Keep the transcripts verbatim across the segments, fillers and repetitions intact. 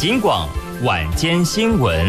警广晚间新闻。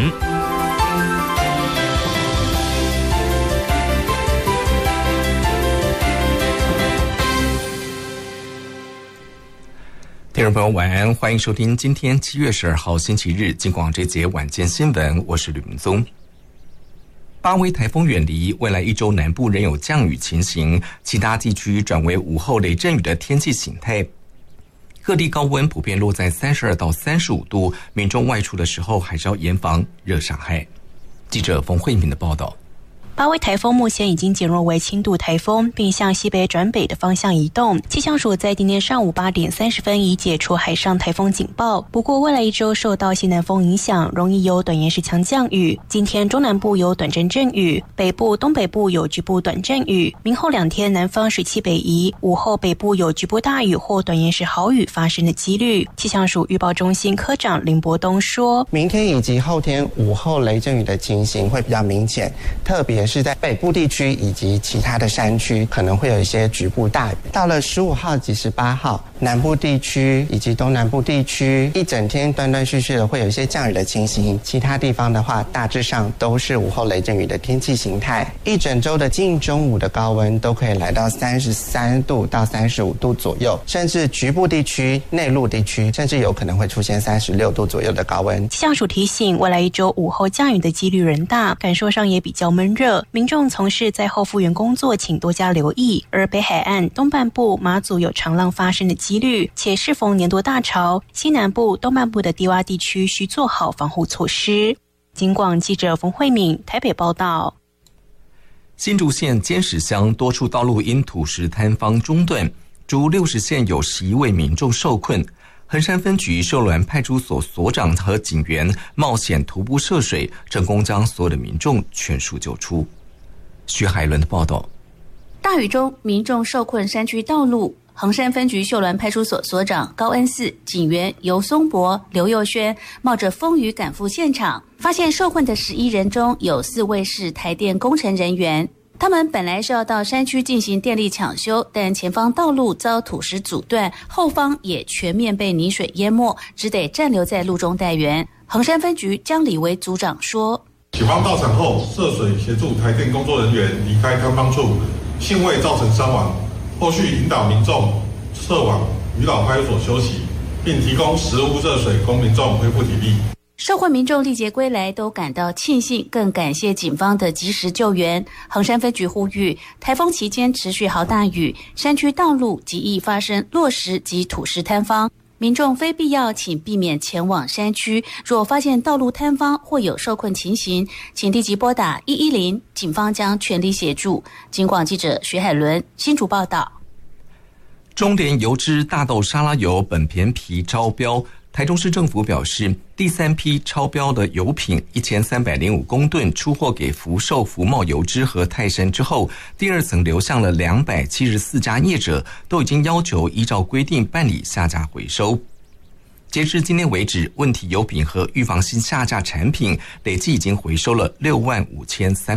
听众朋友晚安，欢迎收听今天七月十二号星期日警广这节晚间新闻，我是吕明宗。八威台风远离，未来一周南部仍有降雨情形，其他地区转为午后雷阵雨的天气形态。各地高温普遍落在三十二到三十五度，民众外出的时候还是要严防热伤害。记者冯慧敏的报道。 八威台风目前已经减弱为轻度台风，并向西北转北的方向移动。气象署在今天上午八点三十分已解除海上台风警报。不过，未来一周受到西南风影响，容易有短延时强降雨。今天中南部有短阵阵雨，北部、东北部有局部短阵雨。明后两天南方水汽北移，午后北部有局部大雨或短延时豪雨发生的几率。气象署预报中心科长林伯东说：“ 明天以及后天午后雷阵雨的情形会比较明显，特别是在北部地区以及其他的山区可能会有一些局部大雨。到了十五号及十八号，南部地区以及东南部地区一整天断断续续的会有一些降雨的情形，其他地方的话大致上都是午后雷阵雨的天气形态。一整周的近中午的高温都可以来到三十三度到三十五度左右，甚至局部地区、内陆地区甚至有可能会出现三十六度左右的高温。” 气象署提醒，未来一周午后降雨的几率仍大，感受上也比较闷热，民众从事在后复原工作请多加留意。而北海岸、东半部、马祖有长浪发生的几率，且适逢年度大潮，西南部、东半部的低洼地区需做好防护措施。警广记者冯慧敏台北报道。 新竹县尖石乡多处道路因土石坍方中断，竹六十县有十一位民众受困。衡山分局秀峦派出所所长和警员冒险徒步涉水，成功将所有的民众全数救出。徐海伦的报道。 大雨中，民众受困山区道路。衡山分局秀峦派出所所长高恩嗣、警员尤松博、刘佑轩冒着风雨赶赴现场，发现受困的十一人中有四位是台电工程人员。他们本来是要到山区进行电力抢修，但前方道路遭土石阻断，后方也全面被泥水淹没，只得暂留在路中待援。衡山分局江礼维组长说：“ 警方到场后涉水协助台电工作人员离开坍方处，幸未造成伤亡。后续引导民众撤往渔老派出所休息，并提供食物热水供民众恢复体力。” 受困民众历劫归来，都感到庆幸，更感谢警方的及时救援。衡山分局呼吁，台风期间持续豪大雨，山区道路极易发生落石及土石坍方，民众非必要请避免前往山区。若发现道路坍方或有受困情形，请立即拨打一一零，警方将全力协助。警广记者徐海伦新竹报道。 中联油脂大豆沙拉油本片皮超标。台中市政府表示，第三批超标的油品一千三百零五公吨出货给福寿、福茂油脂和泰山之后，第二层流向了两百七十四家业者，都已经要求依照规定办理下架回收。截至今天为止，问题油品和预防性下架产品累计已经回收了六万五千三